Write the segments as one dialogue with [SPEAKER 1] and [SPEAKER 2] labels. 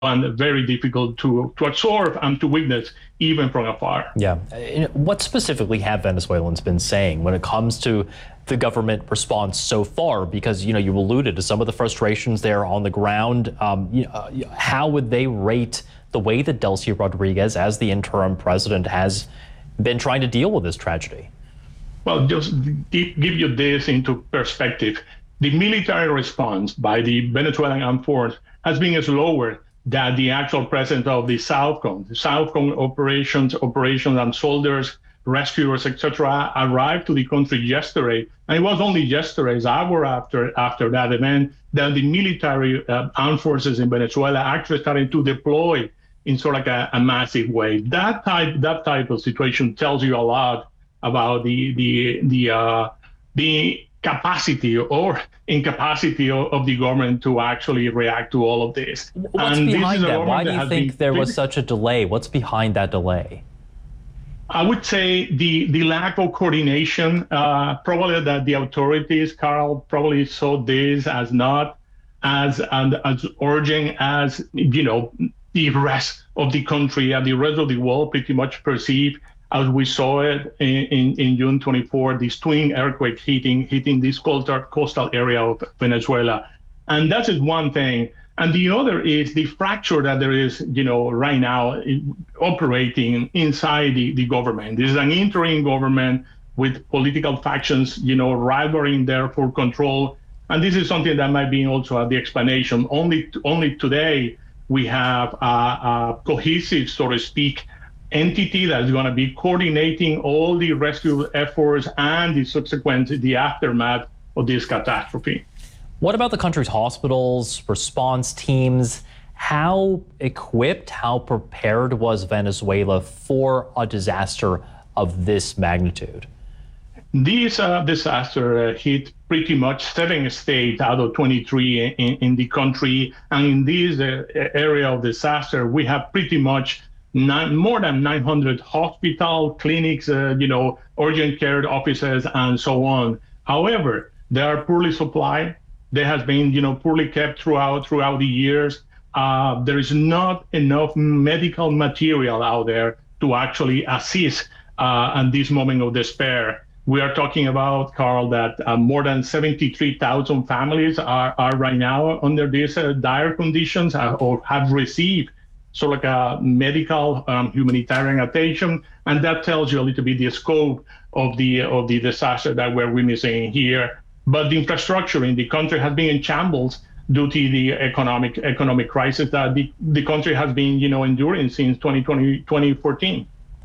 [SPEAKER 1] and very difficult to absorb and to witness even from afar.
[SPEAKER 2] Yeah. What specifically have Venezuelans been saying when it comes to the government response so far? Because, you alluded to some of the frustrations there on the ground. How would they rate the way that Delcy Rodriguez, as the interim president, has been trying to deal with this tragedy?
[SPEAKER 1] Well, just give you this into perspective. The military response by the Venezuelan armed force has been slower than the actual presence of the Southcom. The Southcom operations and soldiers, rescuers, etc., arrived to the country yesterday. And it was only yesterday's hour after that event that the military armed forces in Venezuela actually started to deploy in sort of like a massive way. That type of situation tells you a lot about the capacity or incapacity of the government to actually react to all of this.
[SPEAKER 2] What's behind that? Why do you think there was such a delay? What's behind that delay?
[SPEAKER 1] I would say the lack of coordination, probably that the authorities, Carl, probably saw this as not as urgent as, the rest of the country and the rest of the world pretty much perceived, as we saw it in June 24, this twin earthquake hitting this coastal area of Venezuela. And that is one thing. And the other is the fracture that there is, right now operating inside the government. This is an interim government with political factions, rivaling there for control. And this is something that might be also the explanation. Only today we have a cohesive, so to speak, entity that is going to be coordinating all the rescue efforts and the aftermath of this catastrophe.
[SPEAKER 2] What about the country's hospitals, response teams? How equipped, how prepared was Venezuela for a disaster of this magnitude?
[SPEAKER 1] This disaster hit pretty much 7 states out of 23 in the country. And in this area of disaster, we have pretty much more than 900 hospital clinics, urgent care offices, and so on. However, they are poorly supplied. They have been, poorly kept throughout the years. There is not enough medical material out there to actually assist at this moment of despair. We are talking about, Carl, that more than 73,000 families are right now under these dire conditions or have received sort of like a medical humanitarian attention, and that tells you a little bit the scope of the disaster that we're witnessing here. But the infrastructure in the country has been in shambles due to the economic crisis that the country has been enduring since 2014.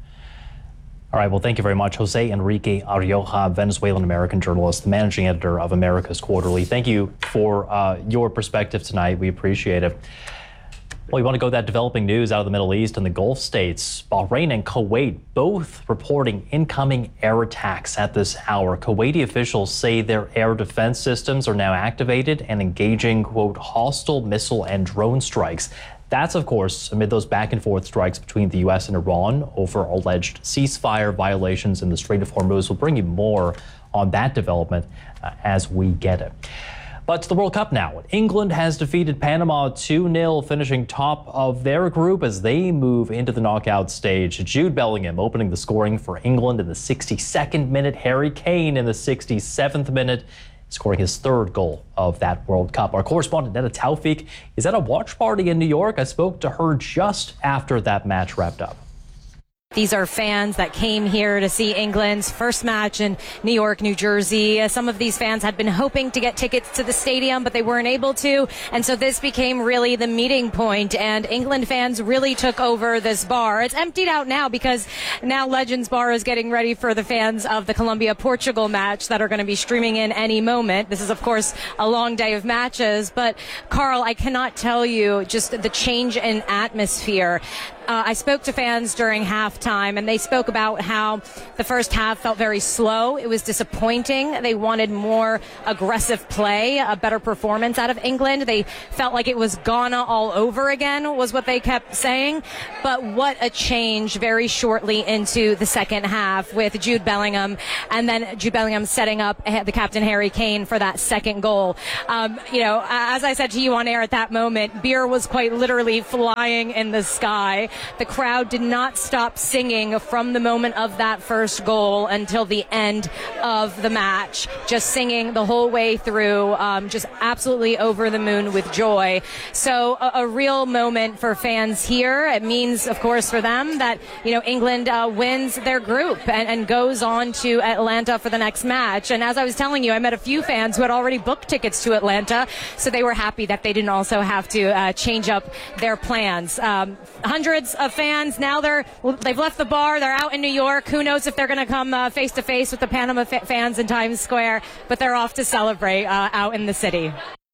[SPEAKER 2] All right, well, thank you very much, Jose Enrique Arioja, Venezuelan-American journalist, the managing editor of America's Quarterly. Thank you for your perspective tonight. We appreciate it. Well, you want to go that developing news out of the Middle East and the Gulf states. Bahrain and Kuwait both reporting incoming air attacks at this hour. Kuwaiti officials say their air defense systems are now activated and engaging, quote, hostile missile and drone strikes. That's, of course, amid those back and forth strikes between the U.S. and Iran over alleged ceasefire violations in the Strait of Hormuz. We'll bring you more on that development as we get it. But to the World Cup now. England has defeated Panama 2-0, finishing top of their group as they move into the knockout stage. Jude Bellingham opening the scoring for England in the 62nd minute. Harry Kane in the 67th minute, scoring his third goal of that World Cup. Our correspondent, Neda Taufik, is at a watch party in New York. I spoke to her just after that match wrapped up.
[SPEAKER 3] These are fans that came here to see England's first match in New York, New Jersey. Some of these fans had been hoping to get tickets to the stadium, but they weren't able to. And so this became really the meeting point, and England fans really took over this bar. It's emptied out now because now Legends Bar is getting ready for the fans of the Colombia-Portugal match that are going to be streaming in any moment. This is, of course, a long day of matches. But, Carl, I cannot tell you just the change in atmosphere. I spoke to fans during halftime, and they spoke about how the first half felt very slow. It was disappointing. They wanted more aggressive play, a better performance out of England. They felt like it was Ghana all over again, was what they kept saying. But what a change very shortly into the second half with Jude Bellingham, and then Jude Bellingham setting up the captain Harry Kane for that second goal. As I said to you on air at that moment, beer was quite literally flying in the sky. The crowd did not stop singing from the moment of that first goal until the end of the match, just singing the whole way through, just absolutely over the moon with joy. So a real moment for fans here. It means, of course, for them that, England wins their group and goes on to Atlanta for the next match. And as I was telling you, I met a few fans who had already booked tickets to Atlanta, so they were happy that they didn't also have to change up their plans. Hundreds of fans now, they've left the bar, they're out in New York. Who knows if they're going to come face to face with the Panama fans in Times Square, but they're off to celebrate out in the city.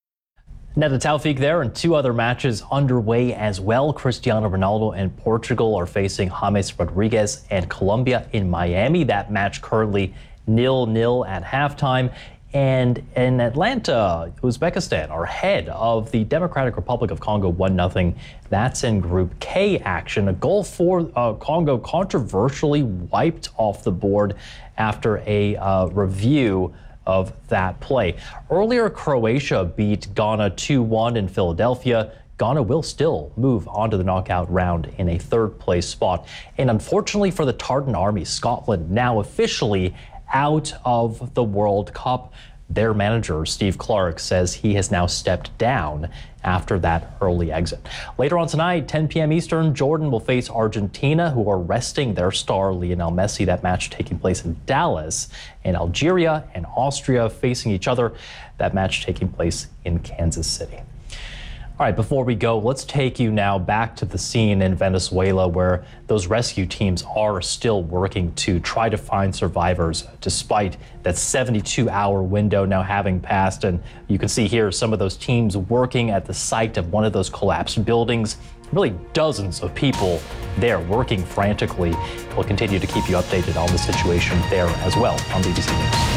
[SPEAKER 2] Neda Taufik there, and two other matches underway as well. Cristiano Ronaldo and Portugal are facing James Rodriguez and Colombia in Miami. That match currently 0-0 at halftime. And in Atlanta, Uzbekistan are ahead of the Democratic Republic of Congo 1-0. That's in Group K action. A goal for Congo controversially wiped off the board after a review of that play. Earlier, Croatia beat Ghana 2-1 in Philadelphia. Ghana will still move on to the knockout round in a third-place spot. And unfortunately for the Tartan Army, Scotland now officially out of the World Cup. Their manager, Steve Clarke, says he has now stepped down after that early exit. Later on tonight, 10 p.m. Eastern, Jordan will face Argentina, who are resting their star Lionel Messi. That match taking place in Dallas. And Algeria and Austria facing each other. That match taking place in Kansas City. All right, before we go, let's take you now back to the scene in Venezuela where those rescue teams are still working to try to find survivors despite that 72-hour window now having passed. And you can see here some of those teams working at the site of one of those collapsed buildings. Really dozens of people there working frantically. We'll continue to keep you updated on the situation there as well on BBC News.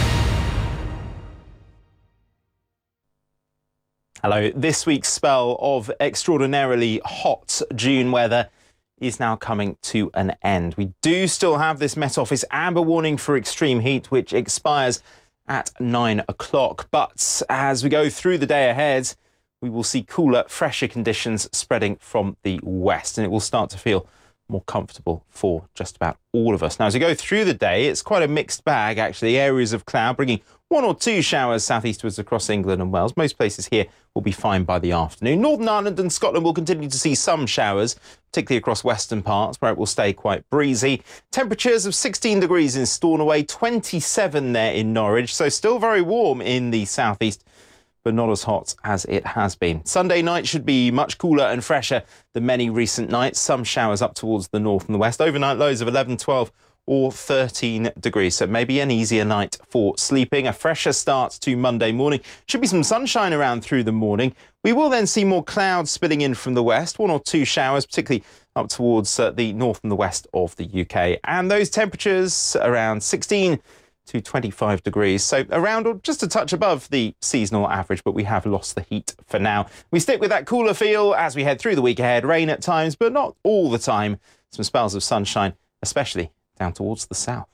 [SPEAKER 4] Hello. This week's spell of extraordinarily hot June weather is now coming to an end. We do still have this Met Office amber warning for extreme heat, which expires at 9 o'clock. But as we go through the day ahead, we will see cooler, fresher conditions spreading from the west, and it will start to feel more comfortable for just about all of us. Now, as we go through the day, it's quite a mixed bag, actually. Areas of cloud bringing one or two showers southeastwards across England and Wales. Most places here will be fine by the afternoon. Northern Ireland and Scotland will continue to see some showers, particularly across western parts, where it will stay quite breezy. Temperatures of 16 degrees in Stornoway, 27 there in Norwich, so still very warm in the southeast, but not as hot as it has been. Sunday night should be much cooler and fresher than many recent nights. Some showers up towards the north and the west. Overnight lows of 11, 12 or 13 degrees. So maybe an easier night for sleeping. A fresher start to Monday morning. Should be some sunshine around through the morning. We will then see more clouds spilling in from the west. One or two showers, particularly up towards the north and the west of the UK. And those temperatures around 16 to 25 degrees. So around or just a touch above the seasonal average, but we have lost the heat for now. We stick with that cooler feel as we head through the week ahead. Rain at times, but not all the time. Some spells of sunshine, especially down towards the south.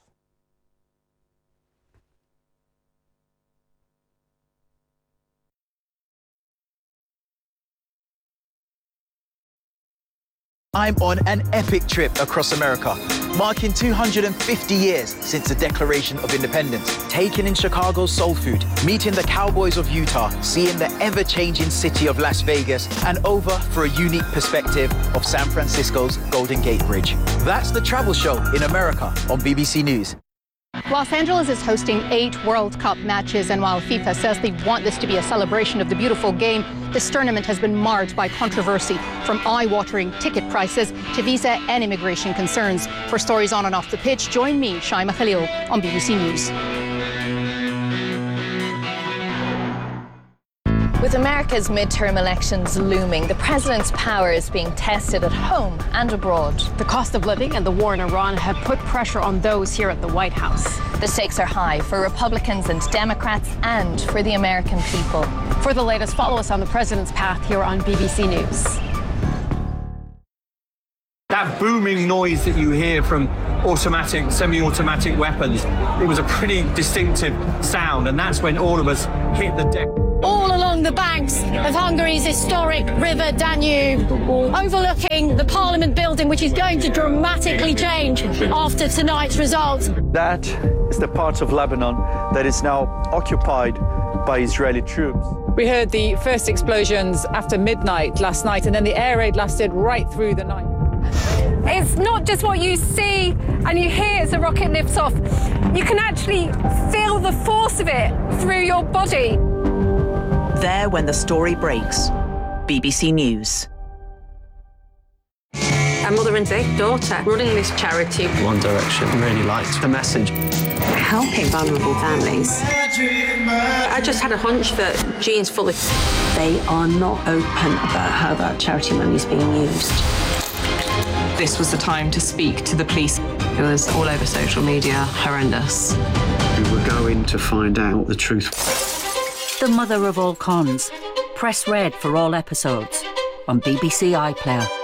[SPEAKER 5] I'm on an epic trip across America, marking 250 years since the Declaration of Independence. Taking in Chicago's soul food, meeting the Cowboys of Utah, seeing the ever-changing city of Las Vegas, and over for a unique perspective of San Francisco's Golden Gate Bridge. That's the travel show in America on BBC News.
[SPEAKER 6] Los Angeles is hosting 8 World Cup matches, and while FIFA says they want this to be a celebration of the beautiful game, this tournament has been marred by controversy, from eye-watering ticket prices to visa and immigration concerns. For stories on and off the pitch, join me, Shaima Khalil, on BBC News.
[SPEAKER 3] With
[SPEAKER 7] With America's midterm elections looming, the president's power is being tested at home and abroad.
[SPEAKER 6] The cost of living and the war in Iran have put pressure on those here at the White House.
[SPEAKER 7] The stakes are high for Republicans and Democrats and for the American people.
[SPEAKER 6] For the latest, follow us on the president's path here on BBC News.
[SPEAKER 8] That booming noise that you hear from automatic, semi-automatic weapons, it was a pretty distinctive sound, and that's when all of us hit the deck.
[SPEAKER 9] All along the banks of Hungary's historic river Danube, overlooking the Parliament building, which is going to dramatically change after tonight's results.
[SPEAKER 10] That is the part of Lebanon that is now occupied by Israeli troops.
[SPEAKER 11] We heard the first explosions after midnight last night, and then the air raid lasted right through the night.
[SPEAKER 12] It's not just what you see and you hear as the rocket lifts off. You can actually feel the force of it through your body.
[SPEAKER 13] There when the story breaks. BBC News.
[SPEAKER 14] A mother and daughter running this charity.
[SPEAKER 15] One Direction really liked the message.
[SPEAKER 14] Helping vulnerable families. I just had a hunch that Jean's fully...
[SPEAKER 13] They are not open about how that charity money is being used.
[SPEAKER 16] This was the time to speak to the police. It was all over social media, horrendous.
[SPEAKER 15] We were going to find out the truth.
[SPEAKER 13] The mother of all cons. Press red for all episodes on BBC iPlayer.